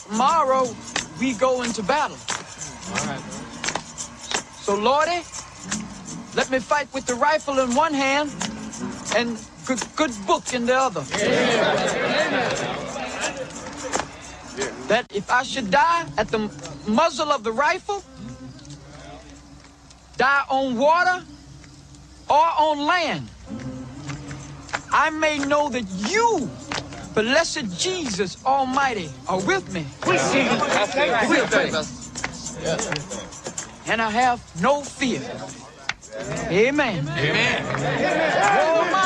tomorrow we go into battle. All right. So, Lordy, let me fight with the rifle in one hand and good book in the other. That if I should die at the muzzle of the rifle, die on water or on land, I may know that you, blessed Jesus Almighty, are with me. And I have no fear. Amen. Amen. Oh,